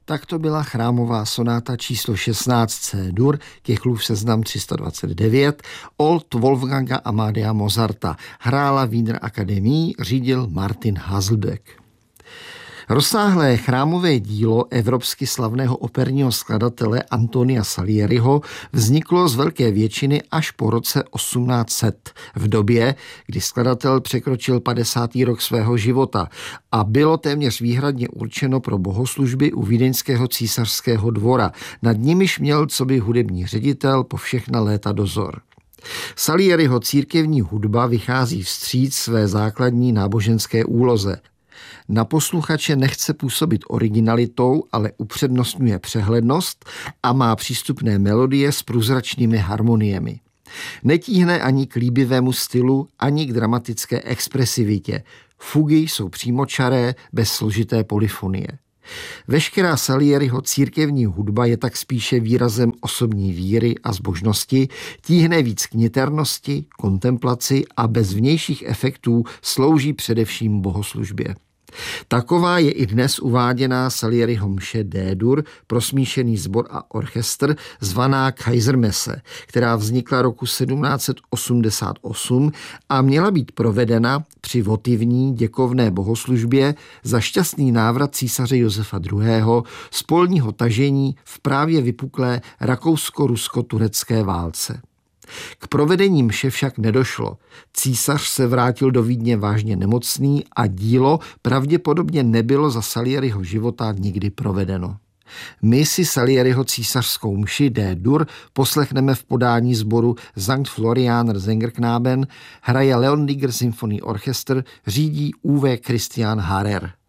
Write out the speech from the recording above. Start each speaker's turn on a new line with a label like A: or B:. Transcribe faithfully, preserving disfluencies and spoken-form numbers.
A: Tak to byla chrámová sonáta číslo šestnáct C-dur, Kechlův seznam tři sta dvacet devět, od Wolfganga Amadea Mozarta. Hrála Wiener Akademie, řídil Martin Haselböck. Rozsáhlé chrámové dílo evropsky slavného operního skladatele Antonia Salieriho vzniklo z velké většiny až po roce osmnáct set, v době, kdy skladatel překročil padesátý rok svého života a bylo téměř výhradně určeno pro bohoslužby u vídeňského císařského dvora, nad nimiž měl coby hudební ředitel po všechna léta dozor. Salieriho církevní hudba vychází vstříc své základní náboženské úloze. Na posluchače nechce působit originalitou, ale upřednostňuje přehlednost a má přístupné melodie s průzračnými harmoniemi. Netíhne ani k líbivému stylu, ani k dramatické expresivitě. Fugy jsou přímočaré, bez složité polyfonie. Veškerá Salieriho církevní hudba je tak spíše výrazem osobní víry a zbožnosti, tíhne víc k niternosti, kontemplaci a bez vnějších efektů slouží především bohoslužbě. Taková je i dnes uváděná Salieriho mše D-dur pro smíšený sbor a orchestr zvaná Kaisermesse, která vznikla roku sedmnáct set osmdesát osm a měla být provedena při votivní děkovné bohoslužbě za šťastný návrat císaře Josefa druhého. z polního tažení v právě vypuklé rakousko-rusko-turecké válce. K provedení mše však nedošlo. Císař se vrátil do Vídně vážně nemocný a dílo pravděpodobně nebylo za Salieriho života nikdy provedeno. My si Salieriho císařskou mši D-dur poslechneme v podání sboru Sankt Florianer Sängerknaben, hraje Leondiger Symphony Orchester, řídí U W Christian Harrer.